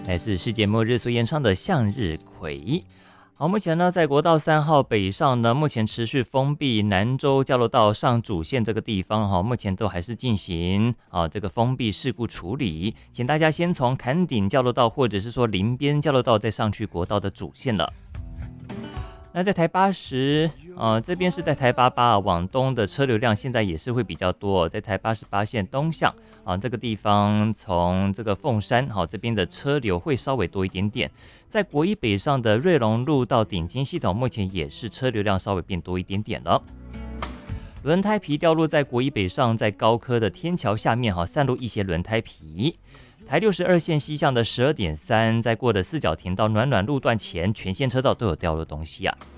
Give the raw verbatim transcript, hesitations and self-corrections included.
来自世界末日所演唱的向日葵。好，目前呢，在国道三号北上呢，目前持续封闭南州交流道上主线这个地方哈，目前都还是进行啊这个封闭事故处理，请大家先从坎顶交流道或者是说林边交流道再上去国道的主线了。那在台八十，呃，这边是在台八八往东的车流量现在也是会比较多，在台八十八线东向啊这个地方，从这个凤山好、啊、这边的车流会稍微多一点点。在国一北上的瑞隆路到顶金系统，目前也是车流量稍微变多一点点了。轮胎皮掉落在国一北上，在高科的天桥下面哈、啊、散落一些轮胎皮。台六十二线西向的十二点三，在过的四角亭到暖暖路段前，全线车道都有掉落东西啊。